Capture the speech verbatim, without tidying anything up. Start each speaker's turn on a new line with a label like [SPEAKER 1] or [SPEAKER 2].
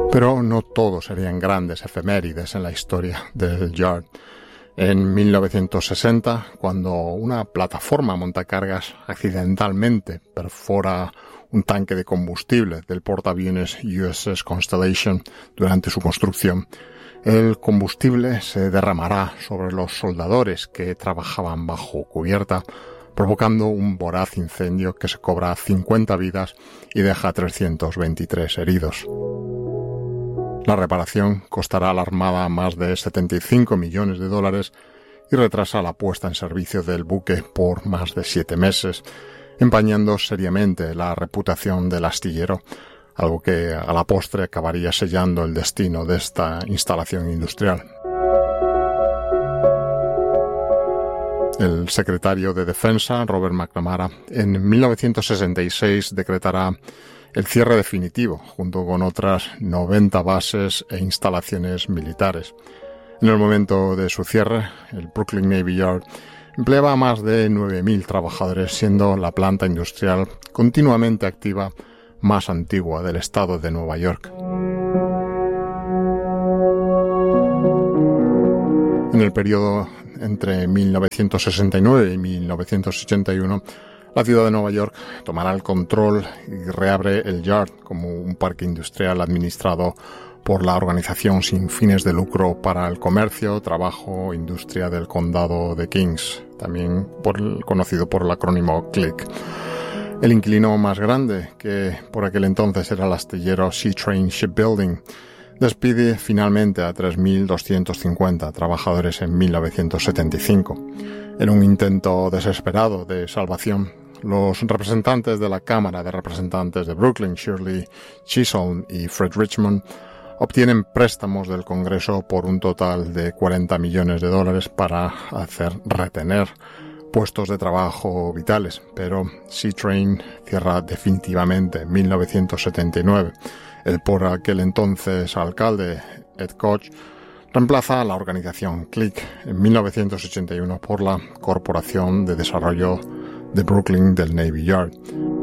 [SPEAKER 1] Pero no todo serían grandes efemérides en la historia del Yard. En mil novecientos sesenta, cuando una plataforma montacargas accidentalmente perfora un tanque de combustible del portaaviones U S S Constellation durante su construcción, el combustible se derramará sobre los soldadores que trabajaban bajo cubierta, provocando un voraz incendio que se cobra cincuenta vidas y deja trescientos veintitrés heridos. La reparación costará a la Armada más de setenta y cinco millones de dólares y retrasa la puesta en servicio del buque por más de siete meses, empañando seriamente la reputación del astillero, algo que a la postre acabaría sellando el destino de esta instalación industrial. El secretario de Defensa, Robert McNamara, en mil novecientos sesenta y seis decretará el cierre definitivo, junto con otras noventa bases e instalaciones militares. En el momento de su cierre, el Brooklyn Navy Yard empleaba a más de nueve mil trabajadores, siendo la planta industrial continuamente activa más antigua del estado de Nueva York. En el periodo entre mil novecientos sesenta y nueve y mil novecientos ochenta y uno, la ciudad de Nueva York tomará el control y reabre el Yard como un parque industrial administrado por la Organización sin fines de lucro para el comercio, trabajo e industria del condado de Kings, también por, conocido por el acrónimo C L I C. El inquilino más grande, que por aquel entonces era el astillero Seatrain Shipbuilding, despide finalmente a tres mil doscientos cincuenta trabajadores en mil novecientos setenta y cinco. En un intento desesperado de salvación, los representantes de la Cámara de Representantes de Brooklyn, Shirley Chisholm y Fred Richmond, obtienen préstamos del Congreso por un total de cuarenta millones de dólares para hacer retener puestos de trabajo vitales, pero Seatrain cierra definitivamente en mil novecientos setenta y nueve. El por aquel entonces alcalde, Ed Koch, reemplaza a la organización C L I C en mil novecientos ochenta y uno por la Corporación de Desarrollo de Brooklyn del Navy Yard.